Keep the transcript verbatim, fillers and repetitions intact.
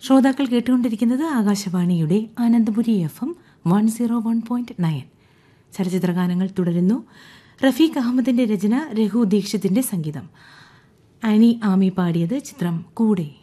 ശ്രോതാക്കൾ കേട്ടുകൊണ്ടിരിക്കുന്നത് ആകാശവാണിയുടെ Anandapuri F M one zero one point nine. ചലച്ചിത്രഗാനങ്ങൾ തുടരുന്നു. റഫീഖ് അഹമ്മദിന്റെ രചന, രഘു ദീക്ഷിതിന്റെ സംഗീതം. ആനി ആമി പാടിയത്. ചിത്രം കൂടെ.